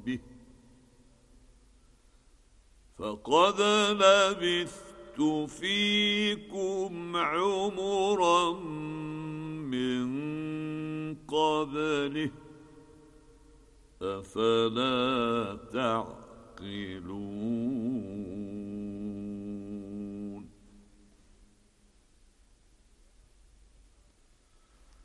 ربه فقد لبثت فيكم عمرا من قبله أفلا تعقلون